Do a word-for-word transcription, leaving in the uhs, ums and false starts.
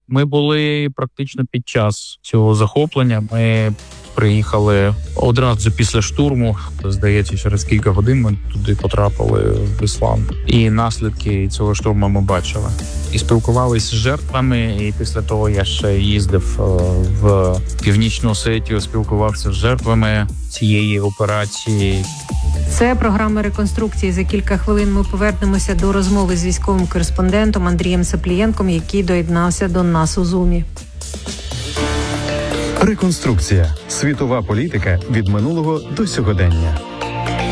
Ми були практично під час цього захоплення. Ми приїхали одразу після штурму. Здається, через кілька годин ми туди потрапили в Ісланд. І наслідки цього штурму ми бачили. І спілкувалися з жертвами, і після того я ще їздив в Північну Осетію, спілкувався з жертвами цієї операції. Це програма реконструкції. За кілька хвилин ми повернемося до розмови з військовим кореспондентом Андрієм Саплієнком, який доєднався до нас у Зумі. Реконструкція. Світова політика від минулого до сьогодення.